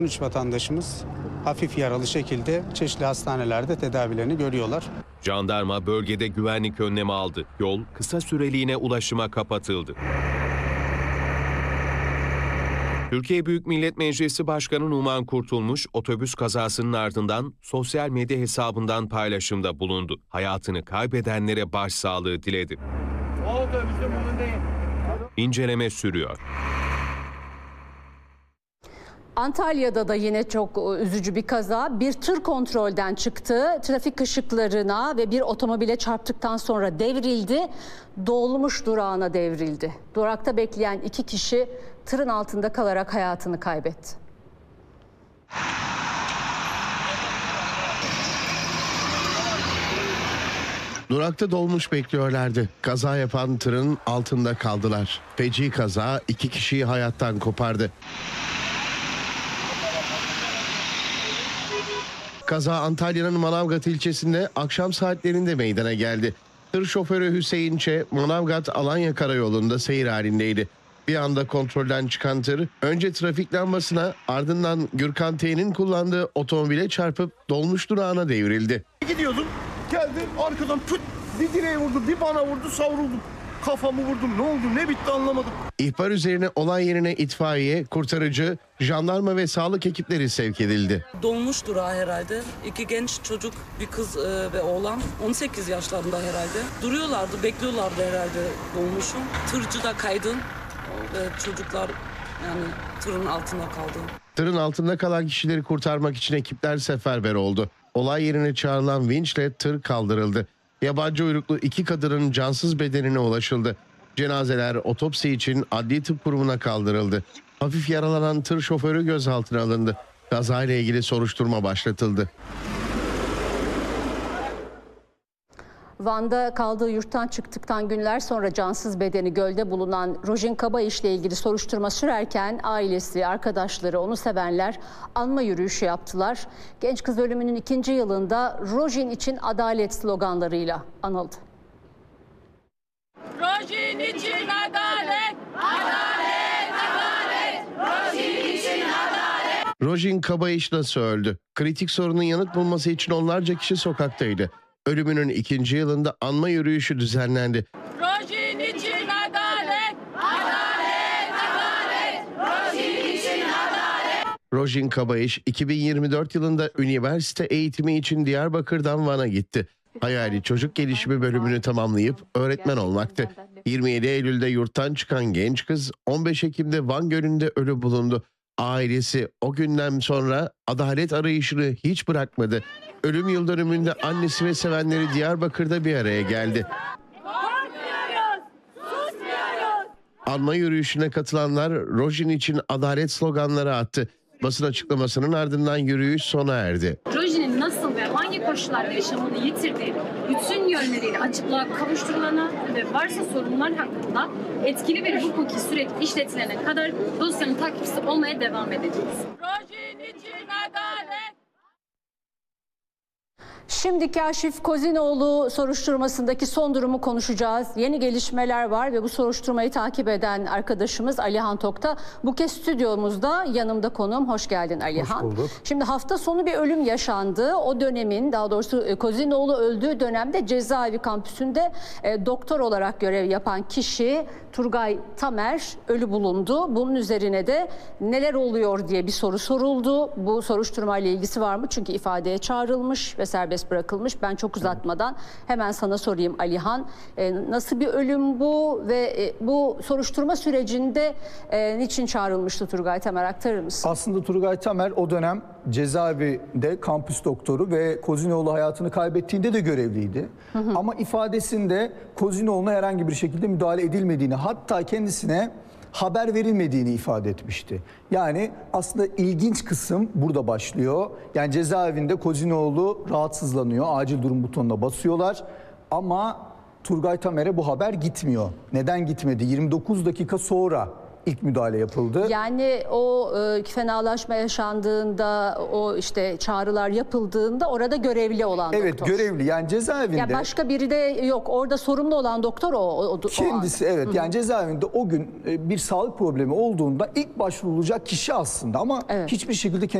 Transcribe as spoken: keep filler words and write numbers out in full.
üç vatandaşımız hafif yaralı şekilde çeşitli hastanelerde tedavilerini görüyorlar. Jandarma bölgede güvenlik önlemi aldı. Yol kısa süreliğine ulaşıma kapatıldı. Türkiye Büyük Millet Meclisi Başkanı Numan Kurtulmuş, otobüs kazasının ardından sosyal medya hesabından paylaşımda bulundu. Hayatını kaybedenlere başsağlığı diledi. O otobüsün bunun değil. İnceleme sürüyor. Antalya'da da yine çok üzücü bir kaza. Bir tır kontrolden çıktı. Trafik ışıklarına ve bir otomobile çarptıktan sonra devrildi. Dolmuş durağına devrildi. Durakta bekleyen iki kişi tırın altında kalarak hayatını kaybetti. Durakta dolmuş bekliyorlardı. Kaza yapan tırın altında kaldılar. Feci kaza iki kişiyi hayattan kopardı. Kaza Antalya'nın Manavgat ilçesinde akşam saatlerinde meydana geldi. Tır şoförü Hüseyin Ç. Manavgat Alanya Karayolu'nda seyir halindeydi. Bir anda kontrolden çıkan tır önce trafik lambasına, ardından Gürkan T'nin kullandığı otomobile çarpıp dolmuş durağına devrildi. Gidiyordum, geldi arkadan püt bir direğe vurdu, bir bana vurdu, savruldum. Kafamı vurdum, ne oldu, ne bitti anlamadım. İhbar üzerine olay yerine itfaiye, kurtarıcı, jandarma ve sağlık ekipleri sevk edildi. Dolmuş durağı herhalde. İki genç çocuk, bir kız ve oğlan, on sekiz yaşlarında herhalde. Duruyorlardı, bekliyorlardı herhalde dolmuşu. Tırcı da kaydın ve çocuklar yani tırın altında kaldı. Tırın altında kalan kişileri kurtarmak için ekipler seferber oldu. Olay yerine çağrılan vinçle tır kaldırıldı. Yabancı uyruklu iki kadının cansız bedenine ulaşıldı. Cenazeler otopsi için Adli Tıp Kurumu'na kaldırıldı. Hafif yaralanan tır şoförü gözaltına alındı. Kazayla ilgili soruşturma başlatıldı. Van'da kaldığı yurttan çıktıktan günler sonra cansız bedeni gölde bulunan Rojin Kabayiş ile ilgili soruşturma sürerken ailesi, arkadaşları, onu sevenler anma yürüyüşü yaptılar. Genç kız ölümünün ikinci yılında Rojin için adalet sloganlarıyla anıldı. Rojin için adalet, adalet, adalet, Rojin için adalet. Rojin Kabayiş nasıl öldü? Kritik sorunun yanıt bulması için onlarca kişi sokaktaydı. Ölümünün ikinci yılında anma yürüyüşü düzenlendi. Rojin için adalet, adalet, adalet, Rojin için adalet. Rojin Kabayiş iki bin yirmi dört yılında üniversite eğitimi için Diyarbakır'dan Van'a gitti. Hayali çocuk gelişimi bölümünü tamamlayıp öğretmen olmaktı. yirmi yedi Eylül'de yurttan çıkan genç kız on beş Ekim'de Van Gölü'nde ölü bulundu. Ailesi o günden sonra adalet arayışını hiç bırakmadı. Ölüm yıl dönümünde annesi ve sevenleri Diyarbakır'da bir araya geldi. Korkmuyoruz, susmuyoruz. Anma yürüyüşüne katılanlar Rojin için adalet sloganları attı. Basın açıklamasının ardından yürüyüş sona erdi. Rojin'in nasıl ve hangi koşullarda yaşamını yitirdiği bütün yönleriyle açıklığa kavuşturulana ve varsa sorunlar hakkında etkili ve hukuki süreç işletilene kadar dosyanın takipçisi olmaya devam edeceğiz. Rojin için adalet. Şimdi Kaşif Kozinoğlu soruşturmasındaki son durumu konuşacağız. Yeni gelişmeler var ve bu soruşturmayı takip eden arkadaşımız Alihan Tokta bu kez stüdyomuzda, yanımda konuğum. Hoş geldin Alihan. Hoş bulduk. Şimdi hafta sonu bir ölüm yaşandı. O dönemin, daha doğrusu Kozinoğlu öldüğü dönemde cezaevi kampüsünde e, doktor olarak görev yapan kişi Turgay Tamer ölü bulundu. Bunun üzerine de neler oluyor diye bir soru soruldu. Bu soruşturmayla ilgisi var mı? Çünkü ifadeye çağrılmış ve serbest bırakılmış. Ben çok uzatmadan hemen sana sorayım Alihan. E, nasıl bir ölüm bu ve e, bu soruşturma sürecinde e, niçin çağrılmıştı Turgay Tamer, aktarır mısın? Aslında Turgay Tamer o dönem cezaevinde kampüs doktoru ve Kozinoğlu hayatını kaybettiğinde de görevliydi. Hı hı. Ama ifadesinde Kozinoğlu'na herhangi bir şekilde müdahale edilmediğini, hatta kendisine haber verilmediğini ifade etmişti. Yani aslında ilginç kısım burada başlıyor. Yani cezaevinde Kozinoğlu rahatsızlanıyor. Acil durum butonuna basıyorlar. Ama Turgay Tamer'e bu haber gitmiyor. Neden gitmedi? yirmi dokuz dakika sonra ilk müdahale yapıldı. Yani o e, fenalaşma yaşandığında, o işte çağrılar yapıldığında orada görevli olan Evet, doktor. görevli. Yani cezaevinde Ya başka biri de yok. Orada sorumlu olan doktor o. o, o kendisi an. evet Hı hı. yani cezaevinde o gün e, bir sağlık problemi olduğunda ilk başvurulacak kişi aslında ama Evet. hiçbir şekilde